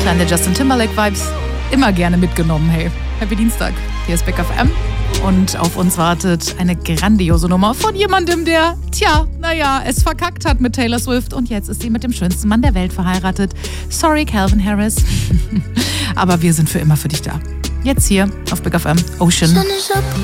Kleine Justin Timberlake-Vibes. Immer gerne mitgenommen, hey. Happy Dienstag. Hier ist Big FM. Und auf uns wartet eine grandiose Nummer von jemandem, der, es verkackt hat mit Taylor Swift. Und jetzt ist sie mit dem schönsten Mann der Welt verheiratet. Sorry, Calvin Harris. Aber wir sind für immer für dich da. Jetzt hier auf Big FM. Ocean.